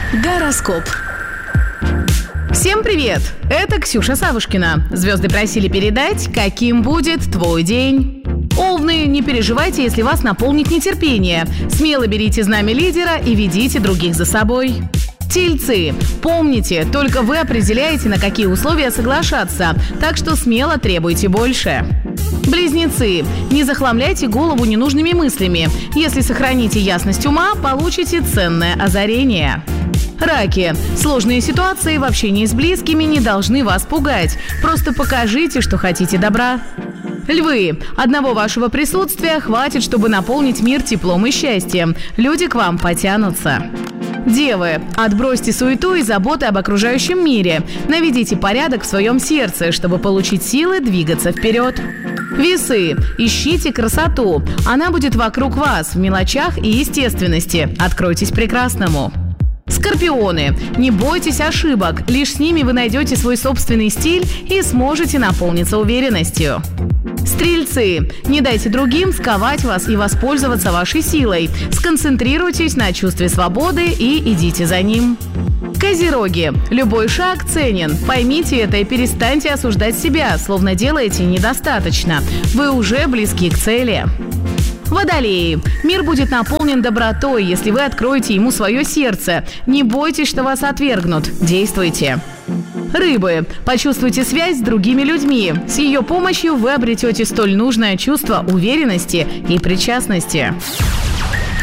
Гороскоп. Всем привет! Это Ксюша Савушкина. Звезды просили передать, каким будет твой день. Овны, не переживайте, если вас наполнит нетерпение. Смело берите знамя лидера и ведите других за собой. Тельцы, помните, только вы определяете, на какие условия соглашаться, так что смело требуйте больше. Близнецы, не захламляйте голову ненужными мыслями. Если сохраните ясность ума, получите ценное озарение. Раки, сложные ситуации в общении с близкими не должны вас пугать. Просто покажите, что хотите добра. Львы, одного вашего присутствия хватит, чтобы наполнить мир теплом и счастьем. Люди к вам потянутся. Девы, отбросьте суету и заботы об окружающем мире. Наведите порядок в своем сердце, чтобы получить силы двигаться вперед. Весы, ищите красоту. Она будет вокруг вас, в мелочах и естественности. Откройтесь прекрасному. Скорпионы, не бойтесь ошибок. Лишь с ними вы найдете свой собственный стиль и сможете наполниться уверенностью. Стрельцы, не дайте другим сковать вас и воспользоваться вашей силой. Сконцентрируйтесь на чувстве свободы и идите за ним. Козероги, любой шаг ценен. Поймите это и перестаньте осуждать себя, словно делаете недостаточно. Вы уже близки к цели. Водолеи, мир будет наполнен добротой, если вы откроете ему свое сердце. Не бойтесь, что вас отвергнут. Действуйте. Рыбы, почувствуйте связь с другими людьми. С ее помощью вы обретете столь нужное чувство уверенности и причастности.